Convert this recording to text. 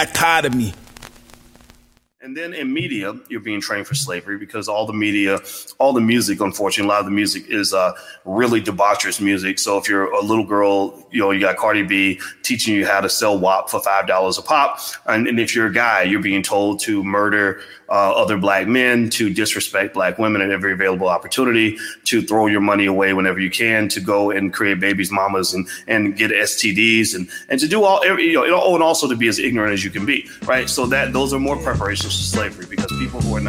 tired of me. And then in media, you're being trained for slavery because all the media, all the music, unfortunately, a lot of the music is really debaucherous music. So if you're a little girl, you got Cardi B teaching you how to sell WAP for $5 a pop. And if you're a guy, you're being told to murder other black men, to disrespect black women at every available opportunity, to throw your money away whenever you can, to go and create babies, mamas, and get STDs, and to do all, and also to be as ignorant as you can be, right? So those are more preparations to slavery, because people who are not